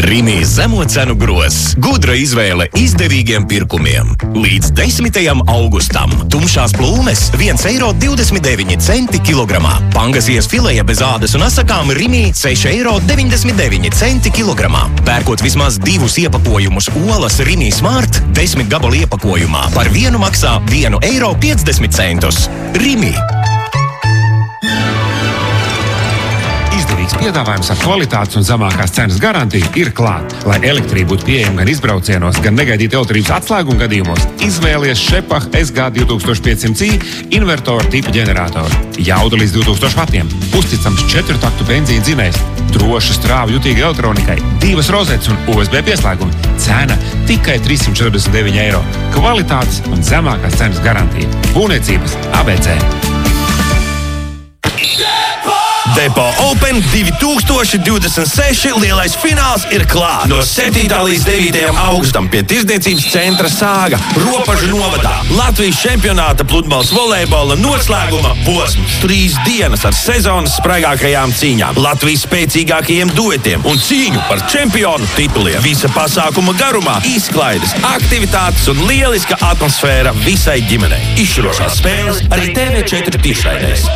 Rimi zemo cenu grozs. Gudra izvēle izdevīgiem pirkumiem. Līdz 10. augustam tumšās plūmes 1,29 eiro kilogramā. Pangasies fileja bez ādas un asakām Rimi 6,99 eiro kilogramā. Pērkot vismaz 2 iepakojumus olas Rimi Smart 10 gabalu iepakojumā par vienu maksā 1,50 eiro. Rimi. Izdevīgs piedāvājums ar kvalitātes un zemākās cenas garantiju ir klāt. Lai elektrība būtu pieejama gan izbraucienos, gan negaidīt elektrības atslēguma gadījumos, izvēlies Šepah SG2500i invertoru tipa ģeneratoru. Jauda līdz 2000 vatiem, uzticams 4-taktu benzīna dzinējs, droša strāvu jutīga elektronikai, 2 rozetes un USB pieslēgumi. Cena tikai 349 eiro. Kvalitātes un zemākās cenas garantija. Būvniecības ABC. Depo Open 2026 lielais fināls ir klāt. No 7. līdz 9. augustam pie Tirdzniecības centra Sāga, Ropažu novadā. Latvijas čempionāta pludmales volejbola noslēguma posms. 3 dienas ar sezonas spraigākajām cīņām, Latvijas spēcīgākajiem duetiem un cīņu par čempionu tituliem. Visa pasākuma garumā izklaides, aktivitātes un lieliska atmosfēra visai ģimenei. Izšķirošās spēles arī TV4 tiešraidēs.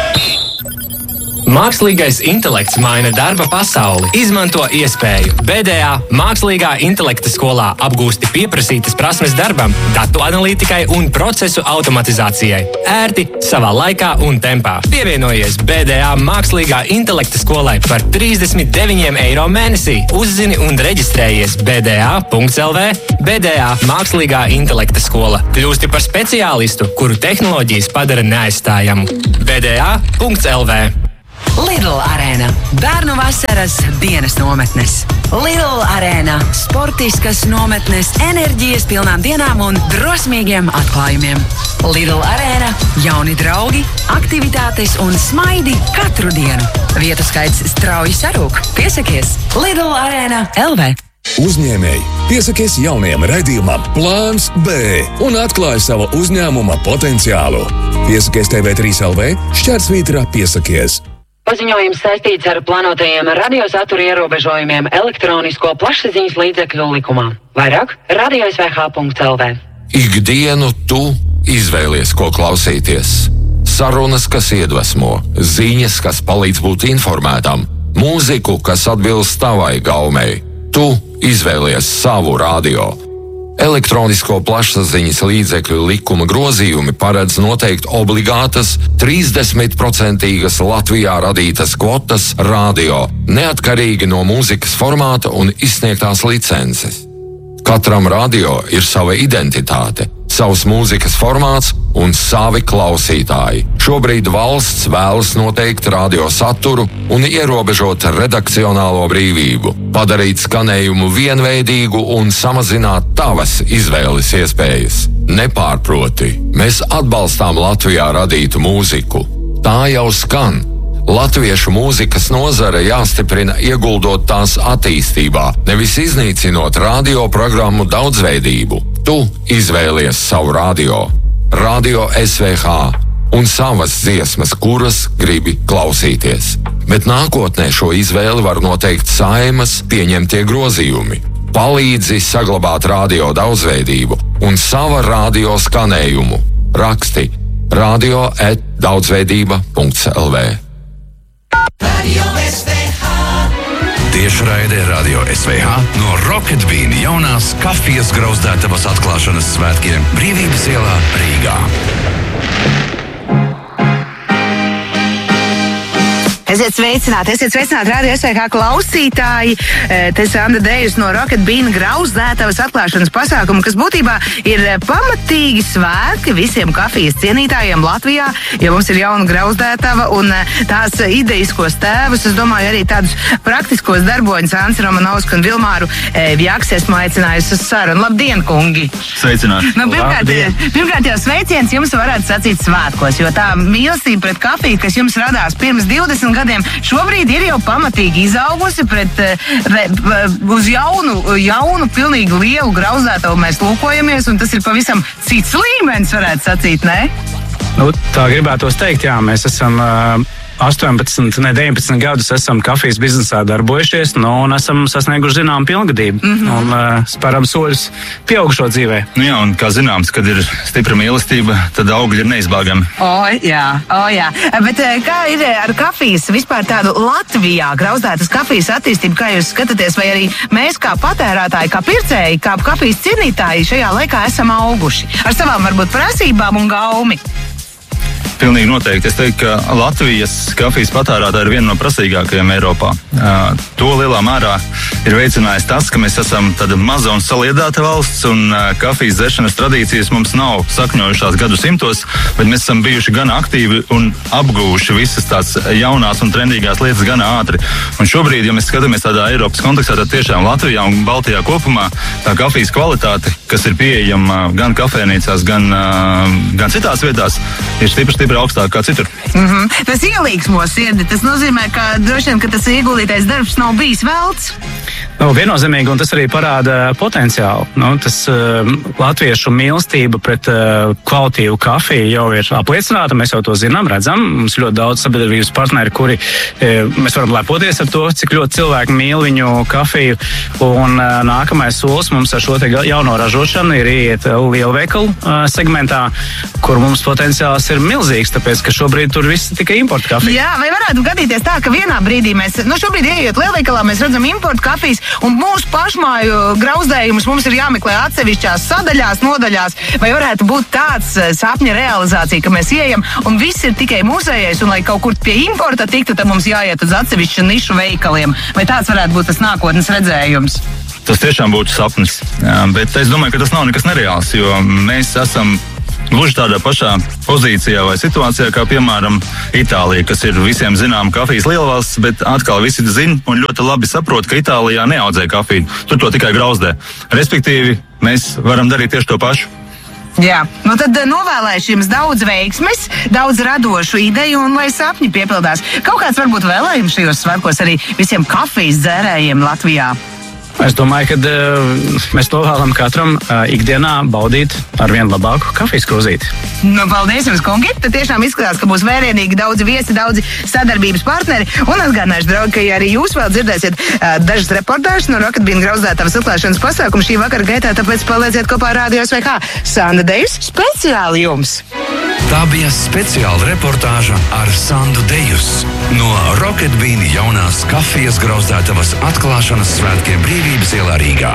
Mākslīgais intelekts maina darba pasauli. Izmanto iespēju. BDA Mākslīgā intelekta skolā apgūsti pieprasītas prasmes darbam, datu analītikai un procesu automatizācijai. Ērti, savā laikā un tempā. Pievienojies BDA Mākslīgā intelekta skolai par 39 eiro mēnesī. Uzzini un reģistrējies bda.lv. BDA Mākslīgā intelekta skola. Kļūsti par speciālistu, kuru tehnoloģijas padara neaizstājamu. bda.lv. Lidl Arēna. Bērnu vasaras dienas nometnes. Lidl Arēna. Sportiskas nometnes, enerģijas pilnām dienām un drosmīgiem atklājumiem. Lidl Arēna. Jauni draugi, aktivitātes un smaidi katru dienu. Vietu skaits strauji sarūk. Piesakies Lidl Arēna LV. Uzņēmēji, piesakies jaunajam raidījumam Plāns B un atklāj savu uzņēmuma potenciālu. Piesakies TV3 LV, šķērsvītrā piesakies. Paziņojums saistīts ar plānotajiem radiosatura ierobežojumiem elektronisko plašsaziņas līdzekļu likumā. Vairāk radio.svh.lv. Ikdienu tu izvēlies, ko klausīties. Sarunas, kas iedvesmo, ziņas, kas palīdz būt informētam, mūziku, kas atbilst tavai gaumei. Tu izvēlies savu radio. Elektronisko plašsaziņas līdzekļu likuma grozījumi paredz noteikt obligātas 30% Latvijā radītas kvotas radio, neatkarīgi no mūzikas formāta un izsniegtās licences. Katram radio ir sava identitāte, savs mūzikas formāts un savi klausītāji. Šobrīd valsts vēlas noteikt radio saturu un ierobežot redakcionālo brīvību, padarīt skanējumu vienveidīgu un samazināt tavas izvēles iespējas. Nepārproti, mēs atbalstām Latvijā radītu mūziku. Tā jau skan. Latviešu mūzikas nozare jāstiprina ieguldot tās attīstībā, nevis iznīcinot radioprogrammu daudzveidību. Tu izvēlies savu radio. Radio SVH un savas dziesmas, kuras gribi klausīties. Bet nākotnē šo izvēli var noteikt Saeimas pieņemtie grozījumi. Palīdzi saglabāt radio daudzveidību un sava radio skanējumu. Raksti radio@daudzveidība.lv. Radio SVH. Tiešraide Radio SVH no Rocket Bean jaunās kafijas grauzdētavas atklāšanas svētkiem Brīvības ielā Rīgā. Esiet sveicināti Radio SVH klausītāji. Te Sanda Dejus no Rocket Bean grauzdētavas atklāšanas pasākumu, kas būtībā ir pamatīgi svētki visiem kafijas cienītājiem Latvijā, jo mums ir jauna grauzdētava un tās ideiskos tēvus, es domāju, arī tādus praktiskos darboņus Ansi Romanovsku un Vilmāru Vjaks esmu aicinājusi uz sarunu. Labdien, kungi! Sveicināti! Pirmkārt jau sveiciens jums varētu sacīt svētkos, jo tā mīlestība pret kafiju, kas jums radās pirms 20 gadiem, šobrīd ir jau pamatīgi izaugusi uz jaunu, pilnīgi lielu grauzdētavu mēs lūkojamies, un tas ir pavisam cits līmenis, varētu sacīt, ne? Tā gribētos teikt, jā, mēs esam 19 gadus esam kafijas biznesā darbojušies, un esam sasnieguši zinām pilngadību. Un spēram soļus pieaugušo dzīvē. Jā, un kā zināms, kad ir stipra mīlestība, tad augļi ir neizbāgami. Jā. Bet kā ir ar kafijas vispār tādu Latvijā grauzdētas kafijas attīstību, kā jūs skatāties, vai arī mēs kā patērētāji, kā pircēji, kā kafijas cienītāji šajā laikā esam auguši ar savām varbūt prasībām un gaumi? Pilnīgi noteikti. Es teiktu, ka Latvijas kafijas patērētāji ir viena no prasīgākajām Eiropā. To lielā mērā ir veicinājis tas, ka mēs esam tāda maza un saliedēta valsts, un kafijas dzeršanas tradīcijas mums nav sakņojušās gadsimtos, bet mēs esam bijuši gan aktīvi un apguvuši visas tās jaunās un trendīgās lietas gan ātri. Un šobrīd, ja mēs skatāmies tādā Eiropas kontekstā, tad tiešām Latvijā un Baltijā kopumā tā kafijas kvalitāte, kas ir pieejama gan kafejnīcās, gan citās vietās, ir stipri augstāk kā citur. Tas ielīgsmo sirdi. Tas nozīmē, ka droši vien, ka tas ieguldītais darbs nav bijis velts. Viennozīmīgi, un tas arī parāda potenciālu. Tas latviešu mīlestība pret kvalitīvu kafiju jau ir apliecināta. Mēs jau to zinām, redzam. Mums ļoti daudz sabiedrības partneri, kuri mēs varam lepoties ar to, cik ļoti cilvēki mīl viņu kafiju. Un nākamais solis mums ar šo te jauno ražošanu ir iet lielveikalu segmentā, kur mums potenciāls ir milzīgs, tāpēc, ka šobrīd tur viss tikai importa kafija. Jā, vai varētu gadīties tā, ka vienā brīdī mēs, šobrīd ejot lielveikalā, mēs redzam importa kafijas, un mūsu pašmāju grauzdējumus mums ir jāmeklē atsevišķās sadaļās, nodaļās, vai varētu būt tāds sapņa realizācija, ka mēs ejam, un viss ir tikai mūsējais, un lai kaut kur pie importa tiktu, tad mums jāiet uz atsevišķu nišu veikaliem. Vai tāds varētu būt tas nākotnes redzējums? Tas tiešām būtu sapnis, bet es domāju, ka tas nav nekas nereāls, jo mēs esam gluži tādā pašā pozīcijā vai situācijā, kā piemēram Itālija, kas ir visiem zinām kafijas lielvalsts, bet atkal visi zina un ļoti labi saprot, ka Itālijā neaudzē kafiju. Tur to tikai grauzdē. Respektīvi, mēs varam darīt tieši to pašu. Jā, tad novēlēšu jums daudz veiksmes, daudz radošu ideju un lai sapņi piepildās. Kaut kāds varbūt vēlējums šajos svētkos arī visiem kafijas dzērējiem Latvijā. Es domāju, ka mēs novēlam katram ikdienā baudīt ar vien labāku kafijas krūzīti. Paldies jums, kungi! Tad tiešām izskatās, ka būs vērienīgi daudzi viesi, daudzi sadarbības partneri. Un atgādināšu, draugi, ka arī jūs vēl dzirdēsiet dažas reportāžas no Rocket Bean grauzdētavas atklāšanas pasākuma šī vakara gaitā, tāpēc palieciet kopā ar Radio SVH. Sanda Dejus, speciāli jums! Tā bija speciāla reportāža ar Sandu Dejus no Rocket Bean jaunās kafijas grauzdētavas atklāšanas svētkiem Brīvības ielā Rīgā.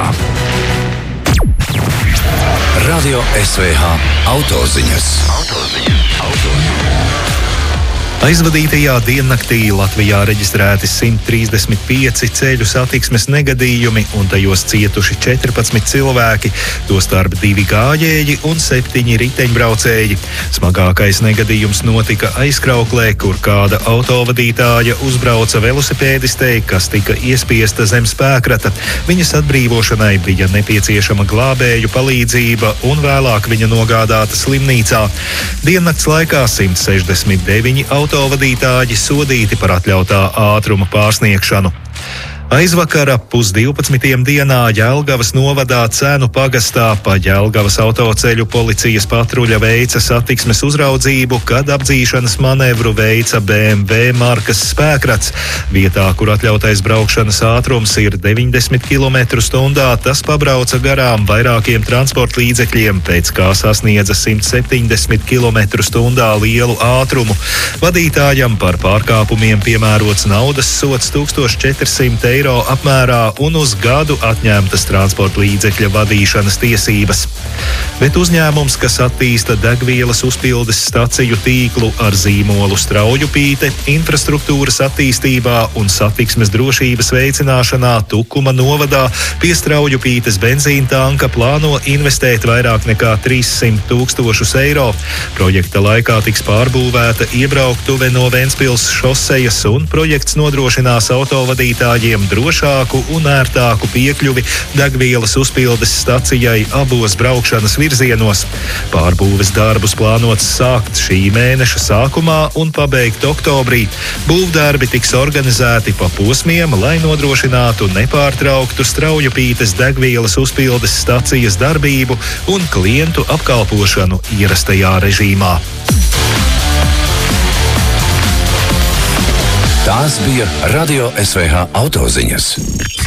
Radio SVH autoziņas. Aizvadītajā diennaktī Latvijā reģistrēti 135 ceļu satiksmes negadījumi un tajos cietuši 14 cilvēki, tostarp 2 gājēji un 7 riteņbraucēji. Smagākais negadījums notika Aizkrauklē, kur kāda autovadītāja uzbrauca velosipēdistei, kas tika iespiesta zem spēkrata. Viņas atbrīvošanai bija nepieciešama glābēju palīdzība un vēlāk viņa nogādāta slimnīcā. Diennakts laikā 169 autovadītāji sodīti par atļautā ātruma pārsniegšanu. Aizvakara 11:30 dienā Jelgavas novadā Cēnu pagastā pa Jelgavas autoceļu policijas patruļa veica satiksmes uzraudzību, kad apdzīšanas manevru veica BMW markas spēkrats. Vietā, kur atļautais braukšanas ātrums ir 90 km/h, tas pabrauca garām vairākiem transporta līdzekļiem, pēc kā sasniedza 170 km/h lielu ātrumu. Vadītājam par pārkāpumiem piemērots naudas sods 1400 eiro apmērā un uz gadu atņemtas transporta līdzekļa vadīšanas tiesības. Bet uzņēmums, kas attīsta degvielas uzpildes staciju tīklu ar zīmolu Straujupīte, infrastruktūras attīstībā un satiksmes drošības veicināšanā Tukuma novadā pie Straujupītes benzīna tanka plāno investēt vairāk nekā 300 000 eiro. Projekta laikā tiks pārbūvēta iebrauktuve no Ventspils šosejas un projekts nodrošinās autovadītājiem drošāku un ērtāku piekļuvi degvielas uzpildes stacijai abos braukšanas virzienos. Pārbūves darbus plānots sākt šī mēneša sākumā un pabeigt oktobrī. Būvdarbi tiks organizēti pa posmiem, lai nodrošinātu nepārtrauktu Straujupītes degvielas uzpildes stacijas darbību un klientu apkalpošanu ierastajā režīmā. Tās bija Radio SVH autoziņas.